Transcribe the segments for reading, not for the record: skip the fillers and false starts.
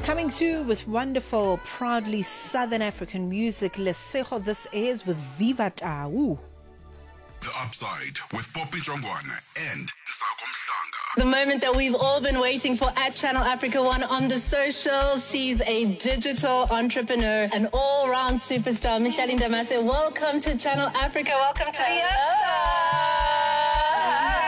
Coming through with wonderful, proudly Southern African music, Lesego. This is with Viva Tau. The Upside with Poppy Jongwana and Nsako Mhlanga. The moment that we've all been waiting for at Channel Africa One on the socials. She's a digital entrepreneur, an all-round superstar. Micheline Damase, welcome to Channel Africa. Welcome to the Upside.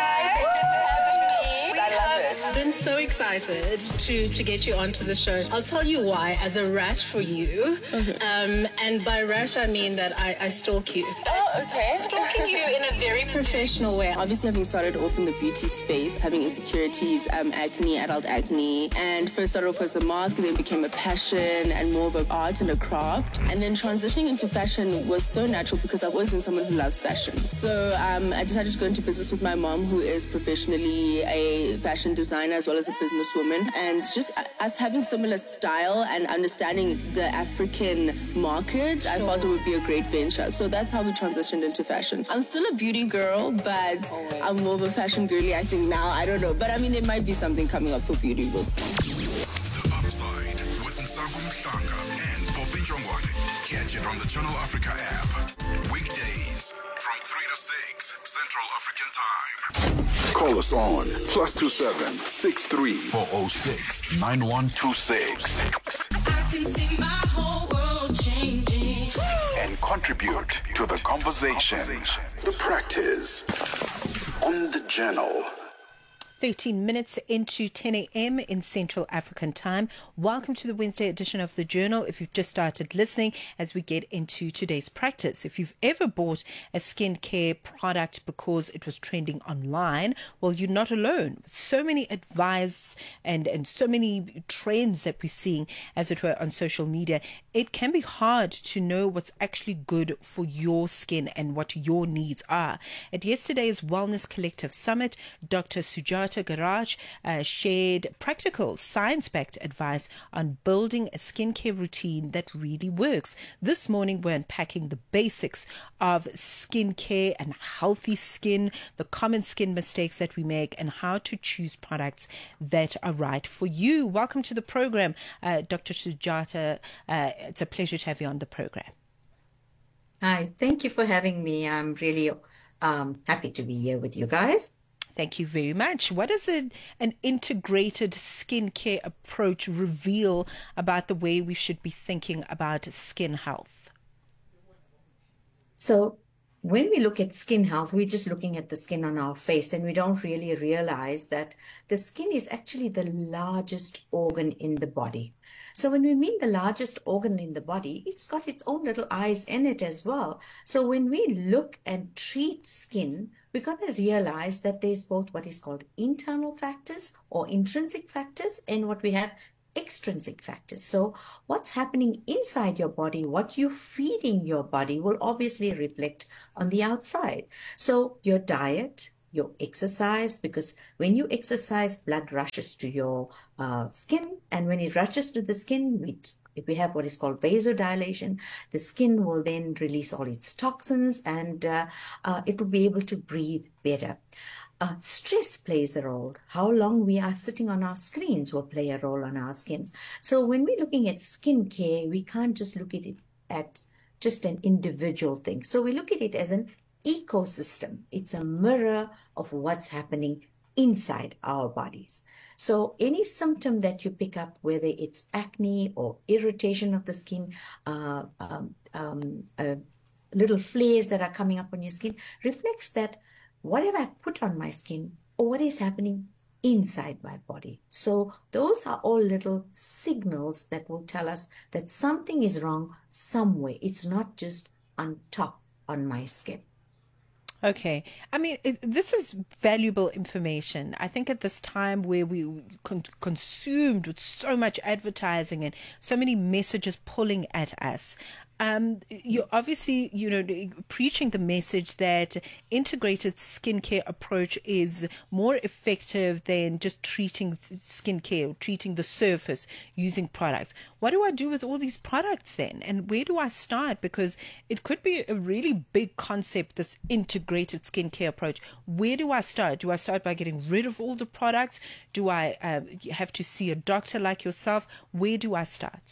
I've been so excited to get you onto the show. I'll tell you why, as a rash for you. Okay. And by rash, I mean that I stalk you. Oh, okay. Stalking you in a very professional way. Obviously, having started off in the beauty space, having insecurities, acne, adult acne, and first started off as a mask, and then became a passion and more of an art and a craft. And then transitioning into fashion was so natural because I've always been someone who loves fashion. So I decided to go into business with my mom, who is professionally a fashion designer as well as a businesswoman, and just us having similar style and understanding the African market, I felt it would be a great venture. So that's how we transitioned into fashion. I'm still a beauty girl, but I'm more of a fashion girly, I think now. I don't know. But I mean, there might be something coming up for beauty. We'll see. The Upside with Nsako Mhlanga and Poppy Jongwana. Catch it on the Channel Africa app. Weekdays from 3 to 6 Central African Time. Call us on +27 63 406 9126. I can see my whole world changing. And contribute to the conversation. The Practice on the Journal. 13 minutes into 10 a.m. in Central African Time. Welcome to the Wednesday edition of The Journal. If you've just started listening as we get into today's practice, if you've ever bought a skincare product because it was trending online, well, you're not alone. So many advice and so many trends that we're seeing, as it were, on social media. It can be hard to know what's actually good for your skin and what your needs are. At yesterday's Wellness Collective Summit, Dr. Sujata Garaj shared practical, science-backed advice on building a skincare routine that really works. This morning, we're unpacking the basics of skincare and healthy skin, the common skin mistakes that we make, and how to choose products that are right for you. Welcome to the program, Dr. Sujata. It's a pleasure to have you on the program. Hi, thank you for having me. I'm really happy to be here with you guys. Thank you very much. What does an integrated skincare approach reveal about the way we should be thinking about skin health? So when we look at skin health, we're just looking at the skin on our face, and we don't really realize that the skin is actually the largest organ in the body. So when we mean the largest organ in the body, it's got its own little eyes in it as well. So when we look and treat skin, we're going to realize that there's both what is called internal factors or intrinsic factors and what we have extrinsic factors. So what's happening inside your body, what you're feeding your body will obviously reflect on the outside. So your diet, your exercise, because when you exercise, blood rushes to your skin, and when it rushes to the skin, if we have what is called vasodilation, the skin will then release all its toxins, and it will be able to breathe better. Stress plays a role. How long we are sitting on our screens will play a role on our skins. So when we're looking at skincare, we can't just look at it at just an individual thing. So we look at it as an ecosystem. It's a mirror of what's happening inside our bodies. So any symptom that you pick up, whether it's acne or irritation of the skin, little flares that are coming up on your skin, reflects that whatever I put on my skin or what is happening inside my body. So those are all little signals that will tell us that something is wrong somewhere. It's not just on top on my skin. Okay. I mean, this is valuable information. I think at this time where we consumed with so much advertising and so many messages pulling at us, you're obviously, preaching the message that integrated skincare approach is more effective than just treating skincare or treating the surface using products. What do I do with all these products then? And where do I start? Because it could be a really big concept, this integrated skincare approach. Where do I start? Do I start by getting rid of all the products? Do I have to see a doctor like yourself? Where do I start?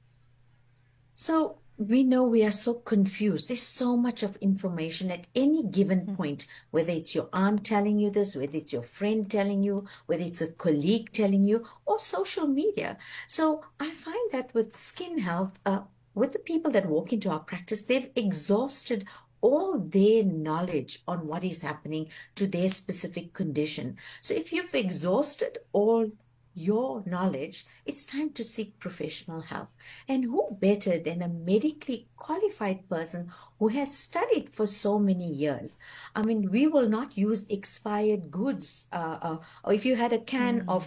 So we know we are so confused. There's so much of information at any given point, whether it's your aunt telling you this, whether it's your friend telling you, whether it's a colleague telling you, or social media. So I find that with skin health, with the people that walk into our practice, they've exhausted all their knowledge on what is happening to their specific condition. So if you've exhausted all your knowledge, it's time to seek professional help. And who better than a medically qualified person who has studied for so many years? I mean, we will not use expired goods. Or if you had a can of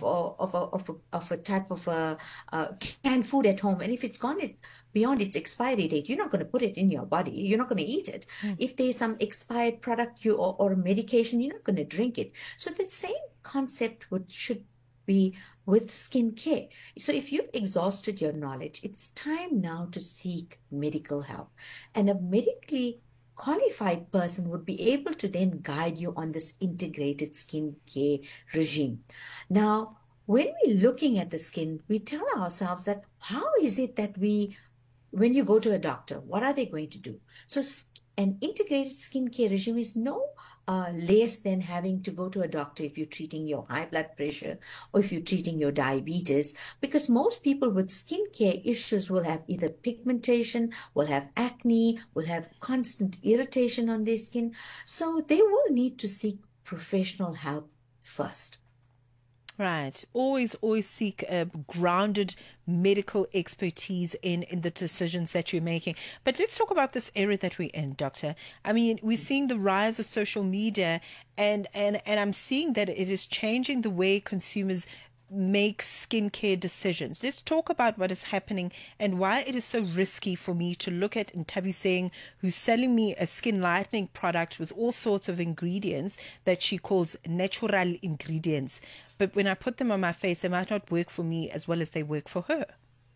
a type of canned food at home, and if it's gone beyond its expiry date, you're not going to put it in your body. You're not going to eat it. If there's some expired product or medication, you're not going to drink it. So the same concept should be with skincare. So if you've exhausted your knowledge, it's time now to seek medical help. And a medically qualified person would be able to then guide you on this integrated skincare regime. Now, when we're looking at the skin, we tell ourselves that how is it that when you go to a doctor, what are they going to do? So an integrated skincare regime is no less than having to go to a doctor if you're treating your high blood pressure or if you're treating your diabetes, because most people with skincare issues will have either pigmentation, will have acne, will have constant irritation on their skin. So they will need to seek professional help first. Right. Always seek a grounded medical expertise in the decisions that you're making. But let's talk about this era that we're in, Doctor. I mean, we're seeing the rise of social media, and I'm seeing that it is changing the way consumers make skincare decisions. Let's talk about what is happening and why it is so risky for me to look at Ntabi Singh, who's selling me a skin lightening product with all sorts of ingredients that she calls natural ingredients. But when I put them on my face, they might not work for me as well as they work for her.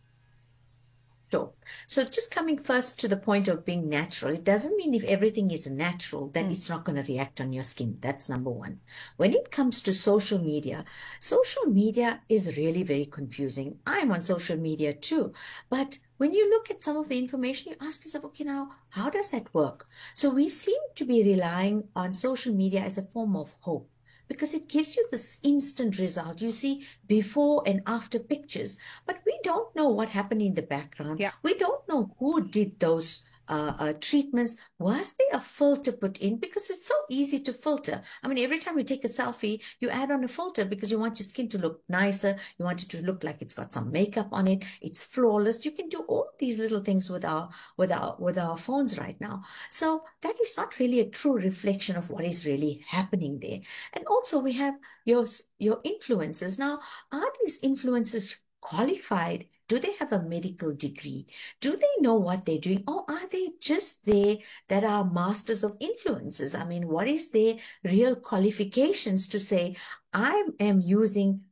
Sure. So just coming first to the point of being natural, it doesn't mean if everything is natural that it's not going to react on your skin. That's number one. When it comes to social media is really very confusing. I'm on social media too. But when you look at some of the information, you ask yourself, okay, now, how does that work? So we seem to be relying on social media as a form of hope, because it gives you this instant result. You see before and after pictures, but we don't know what happened in the background. Yeah. We don't know who did those treatments. Was there a filter put in? Because it's so easy to filter. I mean, every time you take a selfie, you add on a filter because you want your skin to look nicer. You want it to look like it's got some makeup on it. It's flawless. You can do all these little things with our phones right now. So that is not really a true reflection of what is really happening there. And also we have your influencers. Now, are these influencers qualified? Do they have a medical degree? Do they know what they're doing? Or are they just there that are masters of influences? I mean, what is their real qualifications to say, I am using